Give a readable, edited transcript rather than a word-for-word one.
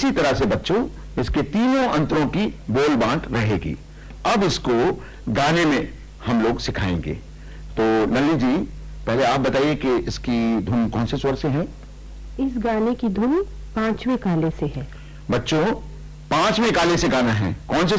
इसी तरह से बच्चों इसके तीनों अंतरों की बोल बांट रहेगी। अब इसको गाने में हम लोग सिखाएंगे। तो नलिनी जी, पहले आप बताइए कि इसकी धुन कौन से स्वर से है? इस गाने की धुन 5वें काले से है। बच्चों, 5वें काले से गाना है। कौन से